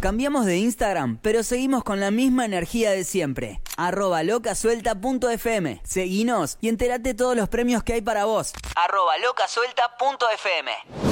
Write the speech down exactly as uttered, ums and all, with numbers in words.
Cambiamos de Instagram, pero seguimos con la misma energía de siempre. Arroba locasuelta.fm. Seguinos y entérate todos los premios que hay para vos. Arroba locasuelta.fm.